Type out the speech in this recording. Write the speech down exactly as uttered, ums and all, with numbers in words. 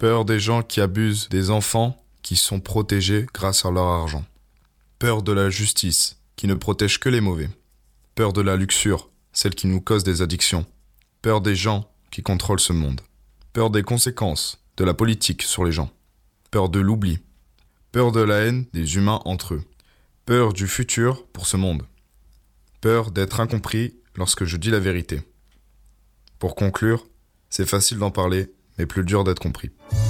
Peur des gens qui abusent des enfants qui sont protégés grâce à leur argent. Peur de la justice qui ne protège que les mauvais. Peur de la luxure, celle qui nous cause des addictions. Peur des gens qui contrôlent ce monde. Peur des conséquences de la politique sur les gens. Peur de l'oubli. Peur de la haine des humains entre eux. Peur du futur pour ce monde. Peur d'être incompris lorsque je dis la vérité. Pour conclure, c'est facile d'en parler, mais plus dur d'être compris.